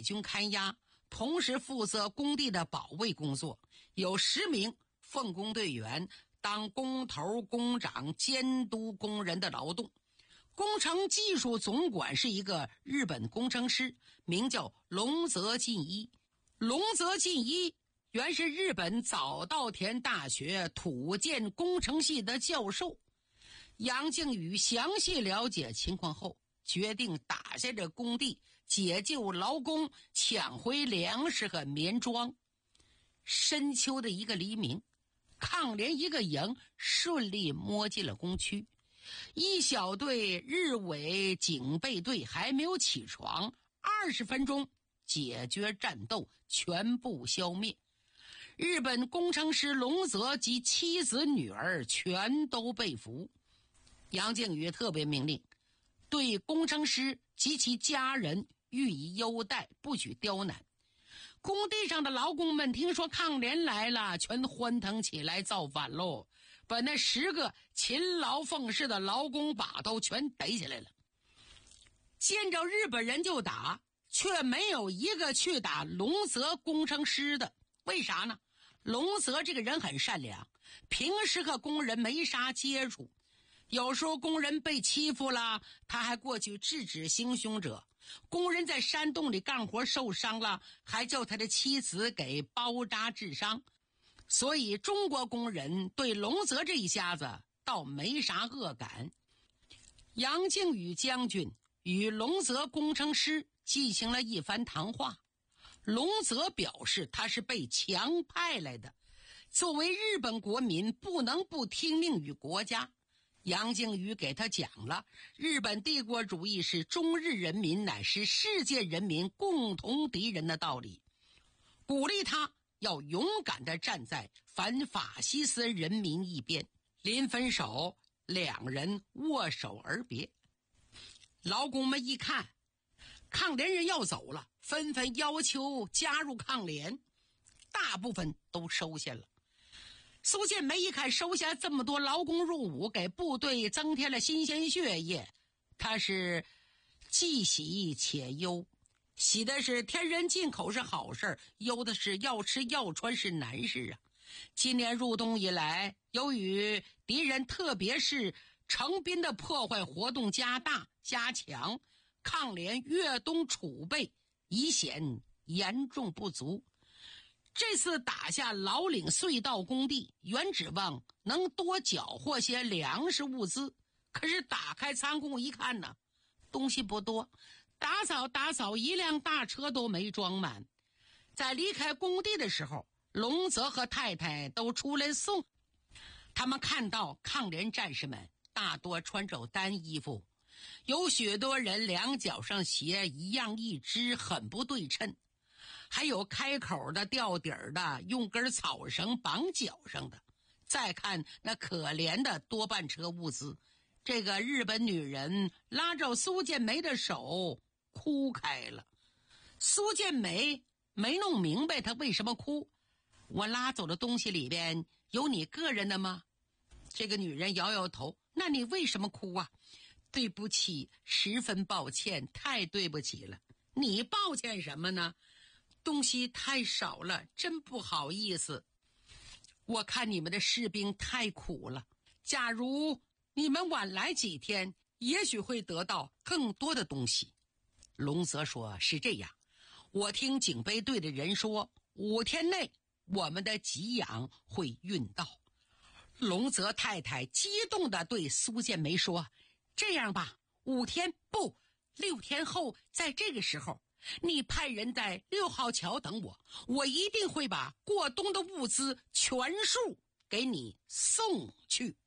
军看押，同时负责工地的保卫工作，有10名奉工队员当工头工长，监督工人的劳动。工程技术总管是一个日本工程师，名叫龙泽进一。龙泽进一原是日本早稻田大学土建工程系的教授。杨靖宇详细了解情况后，决定打下这工地，解救劳工，抢回粮食和棉装。深秋的一个黎明，抗联一个营顺利摸进了工区。一小队日伪警备队还没有起床，20分钟解决战斗，全部消灭。日本工程师龙泽及妻子女儿全都被俘。杨靖宇特别命令，对工程师及其家人予以优待，不许刁难。工地上的劳工们听说抗联来了，全欢腾起来造反喽，把那10个勤劳奉事的劳工把头全逮起来了。见着日本人就打，却没有一个去打龙泽工程师的。为啥呢？龙泽这个人很善良，平时和工人没啥接触，有时候工人被欺负了，他还过去制止行凶者。工人在山洞里干活受伤了，还叫他的妻子给包扎治伤。所以中国工人对龙泽这一家子倒没啥恶感。杨靖宇将军与龙泽工程师进行了一番谈话。龙泽表示他是被强派来的，作为日本国民不能不听命于国家。杨靖宇给他讲了日本帝国主义是中日人民乃是世界人民共同敌人的道理，鼓励他要勇敢地站在反法西斯人民一边。临分手，两人握手而别。劳工们一看抗联人要走了，纷纷要求加入抗联，大部分都收下了。苏建梅一看收下这么多劳工入伍，给部队增添了新鲜血液，他是既喜且忧。喜的是天然进口是好事，忧的是要吃要穿是难事啊。今年入冬以来，由于敌人特别是成滨的破坏活动加大加强，抗联越冬储备已显严重不足。这次打下老岭隧道工地，原指望能多缴获些粮食物资，可是打开仓库一看呢，东西不多，打扫一辆大车都没装满。在离开工地的时候，龙泽和太太都出来送。他们看到抗联战士们大多穿着单衣服，有许多人两脚上鞋一样一只，很不对称，还有开口的吊底儿的，用根草绳绑脚上的。再看那可怜的多半车物资，这个日本女人拉着苏建梅的手哭开了。苏建梅没弄明白她为什么哭。我拉走的东西里边有你个人的吗？这个女人摇摇头。那你为什么哭啊？对不起，十分抱歉，太对不起了。你抱歉什么呢？东西太少了，真不好意思。我看你们的士兵太苦了，假如你们晚来几天，也许会得到更多的东西。龙泽说，是这样，我听警备队的人说5天内我们的给养会运到。龙泽太太激动地对苏建梅说，这样吧，5天不6天后，在这个时候你派人在6号桥等我，我一定会把过冬的物资全数给你送去。